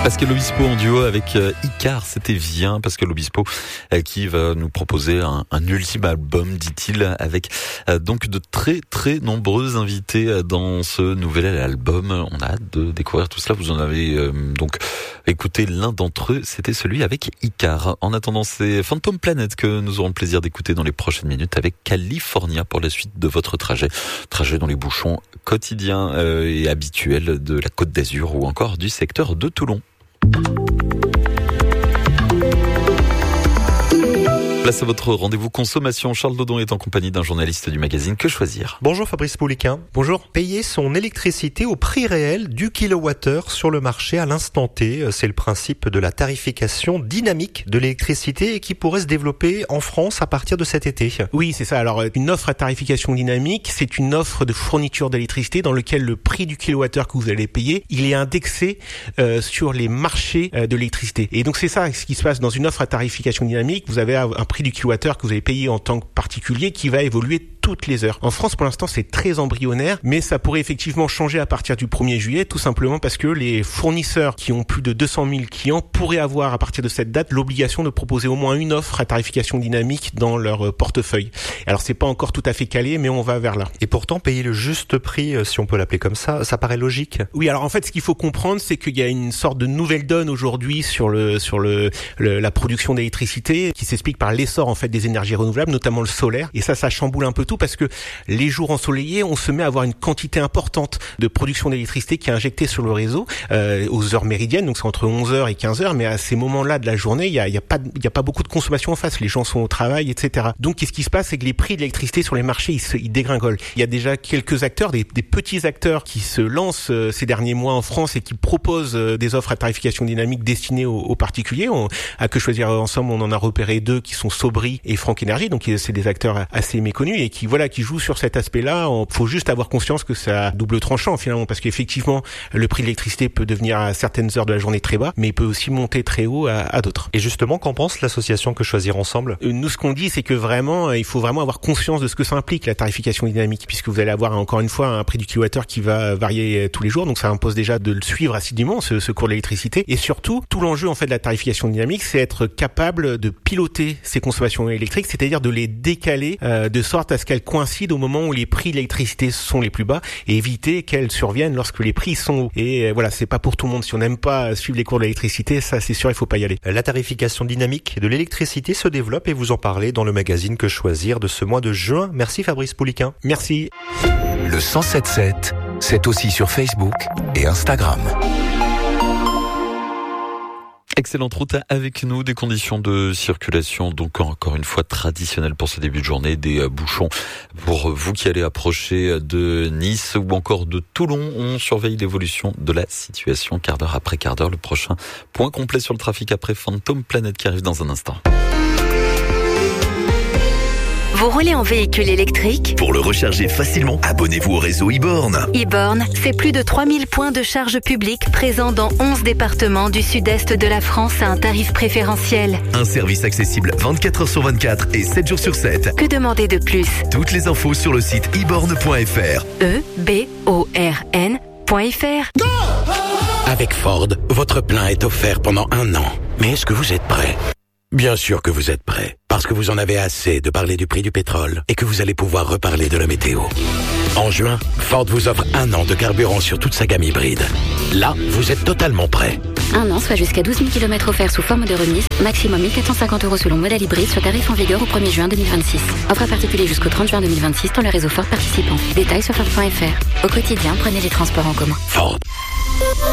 Pascal Obispo en duo avec Icar, c'était bien Pascal Obispo qui va nous proposer un ultime album, dit-il, avec donc de très très nombreux invités dans ce nouvel album. On a hâte de découvrir tout cela. Vous en avez donc écouté l'un d'entre eux, c'était celui avec Icar. En attendant, c'est Phantom Planet que nous aurons le plaisir d'écouter dans les prochaines minutes avec California pour la suite de votre trajet dans les bouchons quotidiens et habituels de la Côte d'Azur ou encore du secteur de Toulon. Place à votre rendez-vous consommation. Charles Dodon est en compagnie d'un journaliste du magazine Que Choisir. Bonjour Fabrice Pouliquin. Bonjour. Payer son électricité au prix réel du kilowattheure sur le marché à l'instant T. C'est le principe de la tarification dynamique de l'électricité et qui pourrait se développer en France à partir de cet été. Oui, c'est ça. Alors, une offre à tarification dynamique, c'est une offre de fourniture d'électricité dans laquelle le prix du kilowattheure que vous allez payer, il est indexé sur les marchés de l'électricité. Et donc, c'est ça ce qui se passe dans une offre à tarification dynamique. Vous avez un prix du kilowattheure que vous avez payé en tant que particulier qui va évoluer toutes les heures. En France, pour l'instant, c'est très embryonnaire, mais ça pourrait effectivement changer à partir du 1er juillet, tout simplement parce que les fournisseurs qui ont plus de 200 000 clients pourraient avoir, à partir de cette date, l'obligation de proposer au moins une offre à tarification dynamique dans leur portefeuille. Alors, c'est pas encore tout à fait calé, mais on va vers là. Et pourtant, payer le juste prix, si on peut l'appeler comme ça paraît logique. Oui, alors en fait, ce qu'il faut comprendre, c'est qu'il y a une sorte de nouvelle donne aujourd'hui sur la production d'électricité qui s'explique par l'essor, en fait, des énergies renouvelables, notamment le solaire. Et ça chamboule un peu tout parce que les jours ensoleillés, on se met à avoir une quantité importante de production d'électricité qui est injectée sur le réseau aux heures méridiennes, donc c'est entre 11h et 15h, mais à ces moments-là de la journée, il y a pas beaucoup de consommation en face, les gens sont au travail, etc. Donc qu'est-ce qui se passe, c'est que les prix de l'électricité sur les marchés, ils dégringolent. Il y a déjà quelques acteurs, des petits acteurs qui se lancent ces derniers mois en France et qui proposent des offres à tarification dynamique destinées aux particuliers. À Que Choisir ensemble, on en a repéré 2 qui sont Sobri et Franck Énergie, donc c'est des acteurs assez méconnus et qui jouent sur cet aspect-là. Faut juste avoir conscience que ça double tranchant finalement, parce qu'effectivement le prix de l'électricité peut devenir à certaines heures de la journée très bas, mais il peut aussi monter très haut à d'autres. Et justement, qu'en pense l'association Que Choisir ensemble ? Nous, ce qu'on dit, c'est que vraiment, il faut vraiment avoir conscience de ce que ça implique la tarification dynamique, puisque vous allez avoir encore une fois un prix du kilowattheure qui va varier tous les jours, donc ça impose déjà de le suivre assidûment ce cours de l'électricité. Et surtout, tout l'enjeu en fait de la tarification dynamique, c'est être capable de piloter ces consommations électriques, c'est-à-dire de les décaler de sorte à ce qu'elles coïncident au moment où les prix de l'électricité sont les plus bas et éviter qu'elles surviennent lorsque les prix sont hauts. Et voilà, c'est pas pour tout le monde. Si on n'aime pas suivre les cours de l'électricité, ça c'est sûr, il faut pas y aller. La tarification dynamique de l'électricité se développe et vous en parlez dans le magazine Que Choisir de ce mois de juin. Merci Fabrice Pouliquin. Merci. Le 107.7, c'est aussi sur Facebook et Instagram. Excellente route avec nous, des conditions de circulation donc encore une fois traditionnelles pour ce début de journée, des bouchons pour vous qui allez approcher de Nice ou encore de Toulon. On surveille l'évolution de la situation quart d'heure après quart d'heure. Le prochain point complet sur le trafic après Phantom Planet qui arrive dans un instant. Vous roulez en véhicule électrique ? Pour le recharger facilement, abonnez-vous au réseau e-born. e-born, c'est plus de 3000 points de charge publique présents dans 11 départements du sud-est de la France à un tarif préférentiel. Un service accessible 24h sur 24 et 7 jours sur 7. Que demander de plus ? Toutes les infos sur le site eborn.fr. eborn.fr. Avec Ford, votre plein est offert pendant 1 an. Mais est-ce que vous êtes prêt ? Bien sûr que vous êtes prêt, parce que vous en avez assez de parler du prix du pétrole et que vous allez pouvoir reparler de la météo. En juin, Ford vous offre 1 an de carburant sur toute sa gamme hybride. Là, vous êtes totalement prêt. 1 an, soit jusqu'à 12 000 km offerts sous forme de remise, maximum 1 450 € selon modèle hybride, sur tarif en vigueur au 1er juin 2026. Offre à particulier jusqu'au 30 juin 2026 dans le réseau Ford participant. Détails sur Ford.fr. Au quotidien, prenez les transports en commun. Ford.